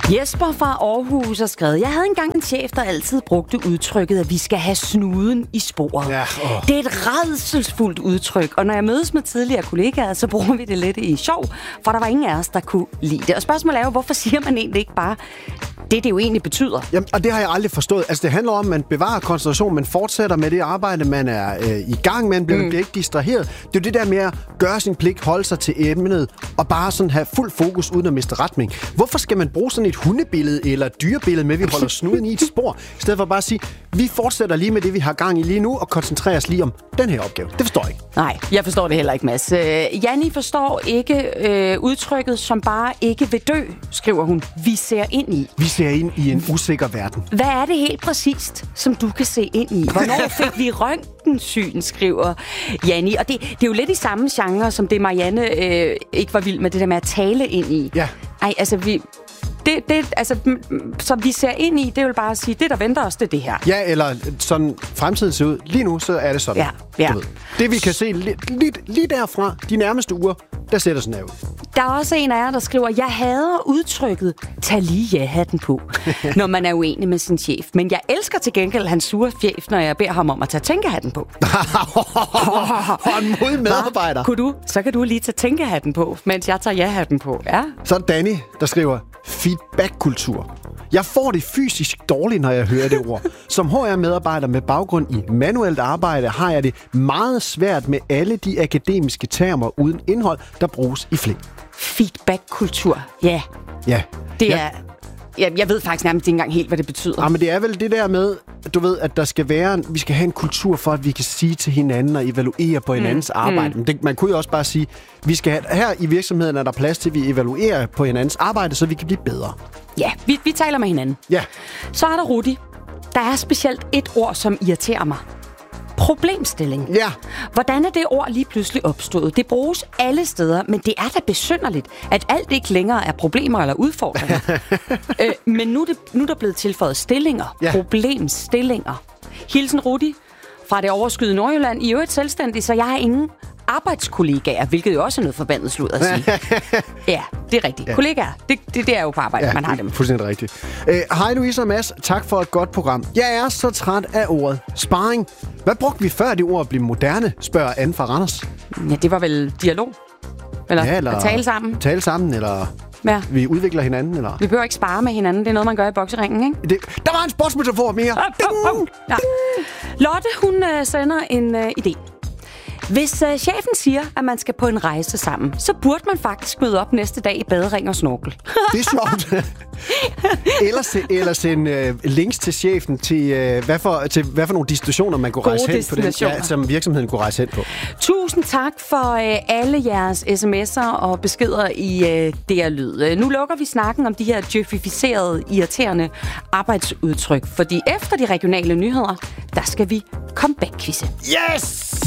Jesper fra Aarhus har skrevet: Jeg havde engang en chef, der altid brugte udtrykket, at vi skal have snuden i sporet. Ja, Det er et rædselsfuldt udtryk, og når jeg mødes med tidligere kollegaer, så bruger vi det lidt i sjov, for der var ingen af os, der kunne lide det. Og spørgsmålet er jo, hvorfor siger man egentlig ikke bare det jo egentlig betyder? Jamen, og det har jeg aldrig forstået. Altså, det handler om, at man bevarer koncentration, man fortsætter med det arbejde, man er i gang med, man bliver ikke distraheret. Det er jo det der med at gøre sin pligt, holde sig til emnet, og bare sådan have fuld fokus uden at miste retning. Hvorfor skal man bruge sådan et hundebillede eller dyrebillede med, at vi holder snuden i et spor, i stedet for bare at sige, vi fortsætter lige med det, vi har gang i lige nu, og koncentrerer os lige om den her opgave? Det forstår jeg ikke. Nej, jeg forstår det heller ikke, Mads. Janni forstår ikke udtrykket, som bare ikke vil dø, skriver hun. Vi ser ind i. Vi ser ind i en usikker verden. Hvad er det helt præcist, som du kan se ind i? Hvornår fik vi røntgensyn, skriver Janni. Og det er jo lidt i samme genre, som det Marianne ikke var vild med, det der med at tale ind i. Ja. Ej, altså så vi ser ind i, det vil bare sige, det der venter os, det er det her. Ja, eller sådan fremtiden ser ud. Lige nu, så er det sådan. Ja. Det vi kan se lige derfra, de nærmeste uger, der ser det sådan her ud. Der er også en af jer, der skriver, jeg hader udtrykket, tag lige ja-hatten på, når man er uenig med sin chef. Men jeg elsker til gengæld hans sure chef, når jeg beder ham om at tage tænkehatten på. Og en mod medarbejder. Så kan du lige tage tænkehatten på, mens jeg tager ja-hatten på. Ja. Så er Danny, der skriver, feedback-kultur. Jeg får det fysisk dårligt, når jeg hører det ord. Som HR-medarbejder med baggrund i manuelt arbejde, har jeg det meget svært med alle de akademiske termer uden indhold, der bruges i flæng. Feedback-kultur, ja. Det er... Jeg ved faktisk nærmest ikke engang helt, hvad det betyder. Ja, men det er vel det der med, du ved, at vi skal have en kultur for, at vi kan sige til hinanden og evaluere på hinandens arbejde. Men man kunne jo også bare sige, her i virksomheden er der plads til, at vi evaluerer på hinandens arbejde, så vi kan blive bedre. Ja, vi taler med hinanden. Ja. Så er der Rudi. Der er specielt et ord, som irriterer mig. Problemstilling. Ja. Hvordan er det ord lige pludselig opstået? Det bruges alle steder, men det er da besynderligt, at alt ikke længere er problemer eller udfordringer. Men nu er der blevet tilføjet stillinger. Ja. Problemstillinger. Hilsen Rudi fra det overskyede Nordjylland. I øvrigt selvstændig, så jeg har ingen arbejdskollegaer, hvilket jo også er noget forbandet slud at sige. Ja, det er rigtigt. Ja. Kollegaer, det er jo på arbejde, man har dem. Fuldstændig rigtigt. Hej Louise og Mads, tak for et godt program. Jeg er så træt af ordet sparring. Hvad brugte vi før det ord blev moderne, spørger Anne fra Randers. Ja, det var vel dialog? Eller at tale sammen? Tale sammen, eller... Ja. Vi udvikler hinanden, eller... Vi behøver ikke spare med hinanden. Det er noget, man gør i bokseringen, ikke? Der var en sportsmetafor mere. Ja. Lotte, hun sender en idé. Hvis chefen siger, at man skal på en rejse sammen, så burde man faktisk møde op næste dag i badering og snorkel. Det er sjovt. Eller sende links til chefen til hvad for nogle destinationer man kunne rejse hen på den, som virksomheden kunne rejse hen på. Tusind tak for alle jeres sms'er og beskeder i DR Lyd. Nu lukker vi snakken om de her djøfificerede, irriterende arbejdsudtryk, fordi efter de regionale nyheder, der skal vi comeback-quizze. Yes!